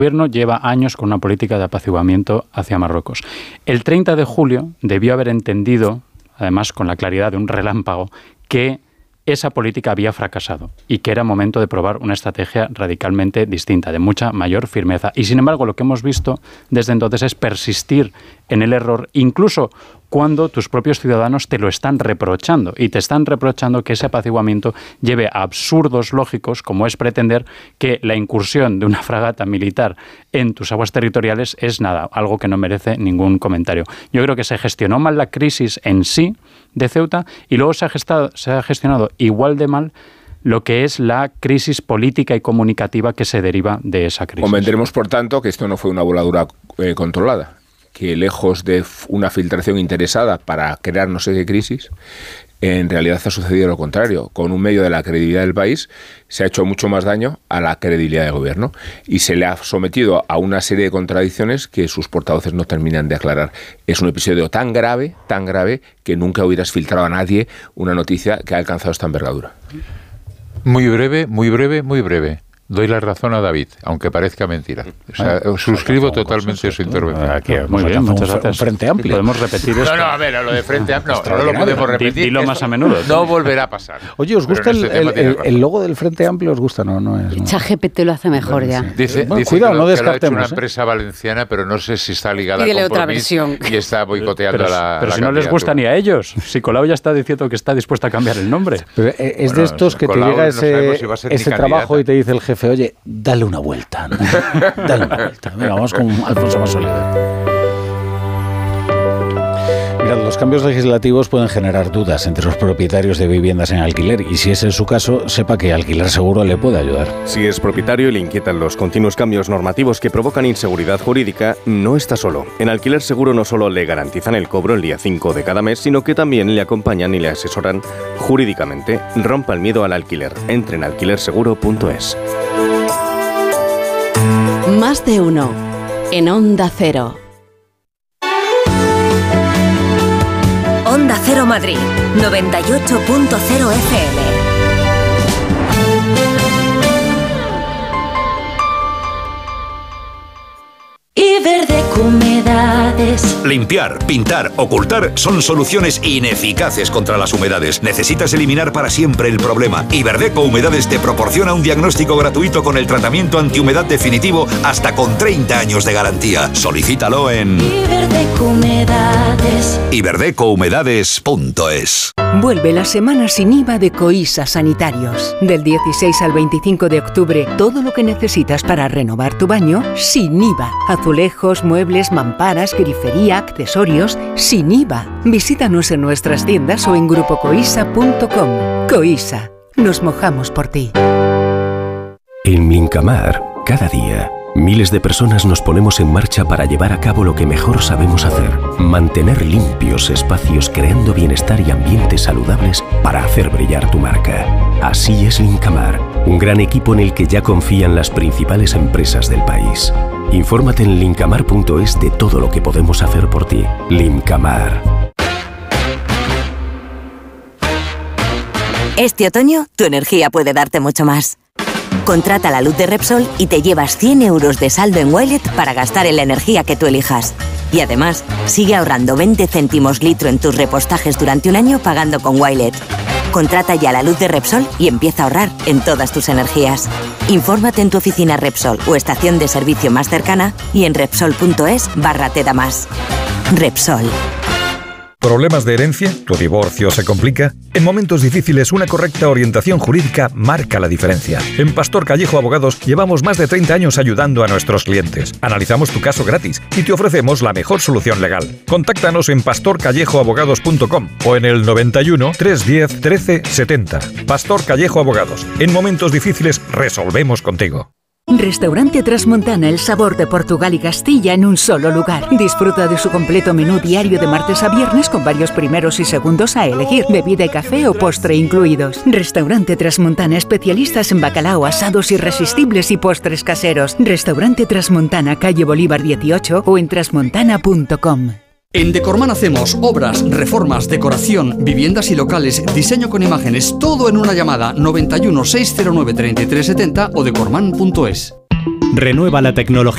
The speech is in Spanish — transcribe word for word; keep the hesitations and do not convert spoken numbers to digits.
El gobierno lleva años con una política de apaciguamiento hacia Marruecos. El treinta de julio debió haber entendido, además con la claridad de un relámpago, que esa política había fracasado y que era momento de probar una estrategia radicalmente distinta, de mucha mayor firmeza. Y sin embargo, lo que hemos visto desde entonces es persistir en el error, incluso cuando tus propios ciudadanos te lo están reprochando y te están reprochando que ese apaciguamiento lleve a absurdos lógicos, como es pretender que la incursión de una fragata militar en tus aguas territoriales es nada, algo que no merece ningún comentario. Yo creo que se gestionó mal la crisis en sí de Ceuta y luego se ha gestado, se ha gestionado igual de mal lo que es la crisis política y comunicativa que se deriva de esa crisis. Convendremos, por tanto, que esto no fue una voladura eh, controlada, que lejos de una filtración interesada para crear no sé qué crisis, en realidad ha sucedido lo contrario. Con un medio de la credibilidad del país se ha hecho mucho más daño a la credibilidad del gobierno y se le ha sometido a una serie de contradicciones que sus portavoces no terminan de aclarar. Es un episodio tan grave, tan grave, que nunca hubieras filtrado a nadie una noticia que ha alcanzado esta envergadura. Muy breve, muy breve, muy breve. Doy la razón a David, aunque parezca mentira. O sea, ah, suscribo totalmente su intervención. Aquí, muy bien, muchas gracias. Frente Amplio. Podemos repetir esto. No, no, a ver, a lo de Frente Amplio, no, no lo podemos repetir. Dilo más a menudo. No volverá a pasar. Oye, ¿os gusta el, el, el, el logo del Frente Amplio? ¿Os gusta? No, no es. No. ChatGPT lo hace mejor ya. Dice, bueno, dice cuidado, que no lo, descartemos. Que lo ha hecho una ¿eh? empresa valenciana, pero no sé si está ligada Pídele a otra Compromís versión. y está boicoteando pero, la Pero la si no les gusta ni a ellos. Si Colau ya está diciendo que está dispuesta a cambiar el nombre. Pero es bueno, de estos que Colau te llega no ese, si va a ser ese trabajo y te dice el jefe, oye, dale una vuelta, ¿no? Dale una vuelta. Venga, vamos con Alfonso Masoliver. Mirad, los cambios legislativos pueden generar dudas entre los propietarios de viviendas en alquiler y si ese es su caso, sepa que Alquiler Seguro le puede ayudar. Si es propietario y le inquietan los continuos cambios normativos que provocan inseguridad jurídica, no está solo. En Alquiler Seguro no solo le garantizan el cobro el día cinco de cada mes, sino que también le acompañan y le asesoran jurídicamente. Rompa el miedo al alquiler. Entre en alquiler seguro punto es. Más de uno. En Onda Cero. Onda Cero Madrid, noventa y ocho punto cero F M. Iberdeco Humedades. Limpiar, pintar, ocultar son soluciones ineficaces contra las humedades. Necesitas eliminar para siempre el problema. Iberdeco Humedades te proporciona un diagnóstico gratuito con el tratamiento antihumedad definitivo hasta con treinta años de garantía. Solicítalo en Iberdeco Humedades. iberdeco humedades punto es. Vuelve la semana sin I V A de Coisa Sanitarios. Del dieciséis al veinticinco de octubre, todo lo que necesitas para renovar tu baño sin I V A. Azulejos, muebles, mamparas, grifería, accesorios, sin I V A. Visítanos en nuestras tiendas o en grupo coisa punto com. Coisa, nos mojamos por ti. En Mincamar, cada día, miles de personas nos ponemos en marcha para llevar a cabo lo que mejor sabemos hacer: mantener limpios espacios, creando bienestar y ambientes saludables para hacer brillar tu marca. Así es Lincamar, un gran equipo en el que ya confían las principales empresas del país. Infórmate en lincamar punto es de todo lo que podemos hacer por ti. Lincamar. Este otoño, tu energía puede darte mucho más. Contrata la luz de Repsol y te llevas cien euros de saldo en Wilet para gastar en la energía que tú elijas. Y además, sigue ahorrando veinte céntimos litro en tus repostajes durante un año pagando con Wilet. Contrata ya la luz de Repsol y empieza a ahorrar en todas tus energías. Infórmate en tu oficina Repsol o estación de servicio más cercana y en Repsol punto es barra te da más. Repsol. ¿Problemas de herencia? ¿Tu divorcio se complica? En momentos difíciles, una correcta orientación jurídica marca la diferencia. En Pastor Callejo Abogados llevamos más de treinta años ayudando a nuestros clientes. Analizamos tu caso gratis y te ofrecemos la mejor solución legal. Contáctanos en pastor callejo abogados punto com o en el noventa y uno, trescientos diez, trece setenta. Pastor Callejo Abogados. En momentos difíciles resolvemos contigo. Restaurante Trasmontana, el sabor de Portugal y Castilla en un solo lugar. Disfruta de su completo menú diario de martes a viernes con varios primeros y segundos a elegir, bebida y café o postre incluidos. Restaurante Trasmontana, especialistas en bacalao, asados irresistibles y postres caseros. Restaurante Trasmontana, calle Bolívar dieciocho o en trasmontana punto com. En Decorman hacemos obras, reformas, decoración, viviendas y locales, diseño con imágenes, todo en una llamada noventa y uno, seiscientos nueve, treinta y tres setenta o decorman punto es. Renueva la tecnología